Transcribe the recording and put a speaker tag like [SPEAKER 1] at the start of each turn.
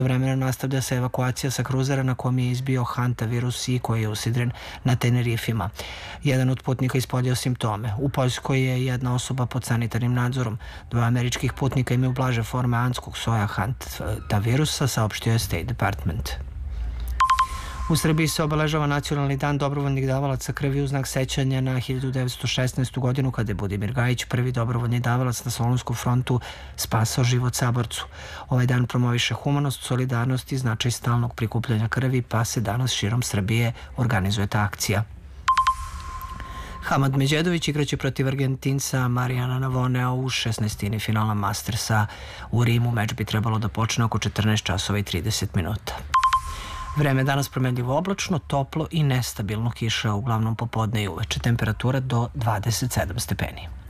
[SPEAKER 1] Vremena nastavlja se evakuacija sa kruzera na kom je izbio hantavirus i koji je usidren na Tenerifima. Jedan od putnika ispoljio simptome. U Poljskoj je jedna osoba pod sanitarnim nadzorom. 2 američkih putnika imaju blaže forme anskog soja hantavirusa, saopštio je State Department. U Srbiji se obeležava Nacionalni dan dobrovoljnih davalaca krvi u znak sećanja na 1916. godinu kada je Budimir Gajić, prvi dobrovoljni davalac na Solunskom frontu, spasao život saborcu. Ovaj dan promoviše humanost, solidarnost i značaj stalnog prikupljanja krvi, pa se danas širom Srbije organizuje ta akcija. Hamad Međedović igraće protiv Argentinca Marijana Navonea u 16. finala Mastersa u Rimu. Meč bi trebalo da počne oko 14 časova i 30 minuta. Vreme danas promenljivo oblačno, toplo i nestabilno, kiša uglavnom popodne i uveče. Temperatura do 27 stepeni.